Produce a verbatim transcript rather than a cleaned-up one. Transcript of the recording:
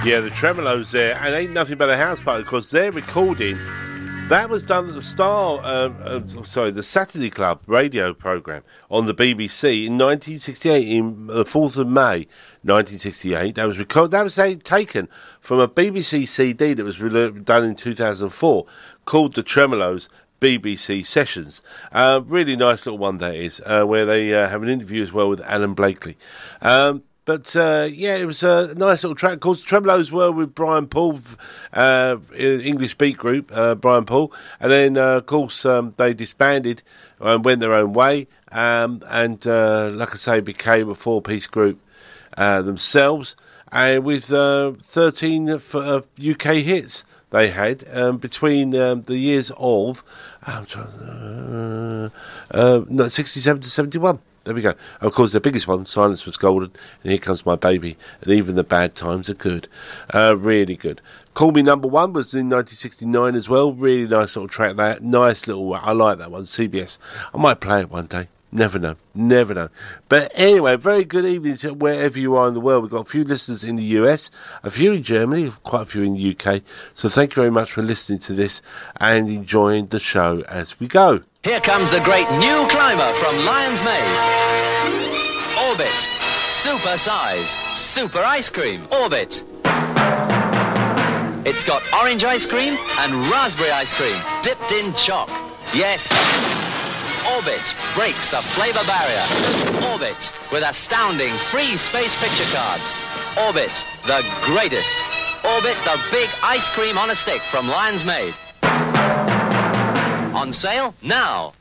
Yeah, the Tremeloes there, and Ain't Nothing But a House Party, because their recording, that was done at the Star, uh, uh, sorry, the Saturday Club radio programme on the B B C in nineteen sixty-eight, in the fourth of May, nineteen sixty-eight. That was record- that was taken from a B B C C D that was re- done in two thousand four, called The Tremeloes B B C Sessions. Uh, really nice little one that is, uh, where they uh, have an interview as well with Alan Blakely. Um, But, uh, yeah, it was a nice little track. Of course, the Tremeloes were with Brian Paul, uh, English beat group, uh, Brian Paul. And then, uh, of course, um, they disbanded and went their own way. Um, and, uh, like I say, became a four-piece group uh, themselves. And with uh, thirteen uh, U K hits they had um, between um, the years of I'm trying, uh, uh, no, sixty-seven to seventy-one. There we go. Of course, the biggest one, Silence Was Golden, and Here Comes My Baby, and Even the Bad Times Are Good. Uh, really good. Call Me Number One was in nineteen sixty-nine as well. Really nice little track there. Nice little, I like that one, C B S. I might play it one day. Never know. Never know. But anyway, very good evening to wherever you are in the world. We've got a few listeners in the U S, a few in Germany, quite a few in the U K. So thank you very much for listening to this and enjoying the show as we go. Here comes the great new climber from Lions Made. Orbit. Super size. Super ice cream. Orbit. It's got orange ice cream and raspberry ice cream dipped in chalk. Yes. Orbit breaks the flavor barrier. Orbit with astounding free space picture cards. Orbit, the greatest. Orbit, the big ice cream on a stick from Lions Made. On sale now.